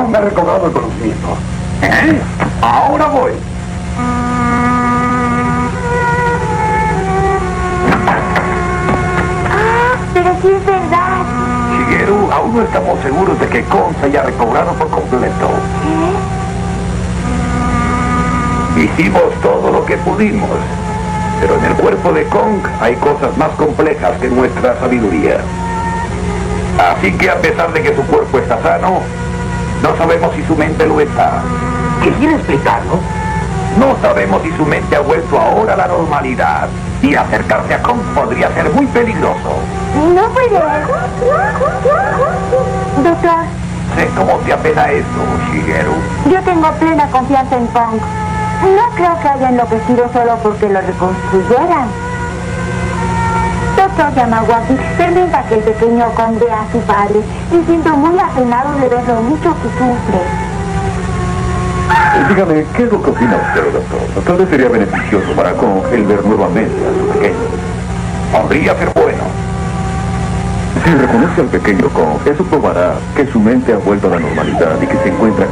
Kong ha recobrado el conocimiento. ¿Eh? Ahora voy. Pero sí es verdad. Shigeru, aún no estamos seguros de que Kong se haya recobrado por completo. Hicimos todo lo que pudimos, pero en el cuerpo de Kong hay cosas más complejas que nuestra sabiduría. Así que a pesar de que su cuerpo está sano, no sabemos si su mente lo está. ¿Qué quiere explicarlo? No sabemos si su mente ha vuelto ahora a la normalidad. Y acercarse a Kong podría ser muy peligroso. No puede. Doctor, Sé cómo te apena eso, Shigeru. yo tengo plena confianza en Kong. No creo que haya enloquecido solo porque lo reconstruyeran. Doctor Yamawaki, permita que el pequeño Kong vea a su padre. Me siento muy apenado de ver lo mucho que sufre. Dígame, ¿qué es lo que opina usted, doctor? Tal vez sería beneficioso para Kong el ver nuevamente a su pequeño. Podría ser bueno. Si reconoce al pequeño Kong, eso probará que su mente ha vuelto a la normalidad y que se encuentra